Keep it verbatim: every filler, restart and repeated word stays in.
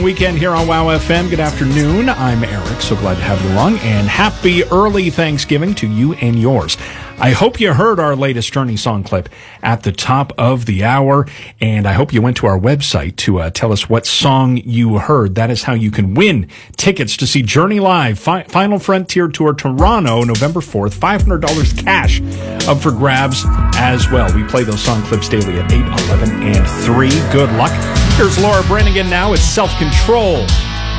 Weekend here on WOW F M. Good afternoon. I'm Eric. So glad to have you along. And happy early Thanksgiving to you and yours. I hope you heard our latest Journey song clip at the top of the hour. And I hope you went to our website to uh, tell us what song you heard. That is how you can win tickets to see Journey live. Fi- Final Frontier Tour Toronto, November fourth. five hundred dollars cash up for grabs as well. We play those song clips daily at eight, eleven, and three. Good luck. Here's Laura Branigan now. It's Self-Control.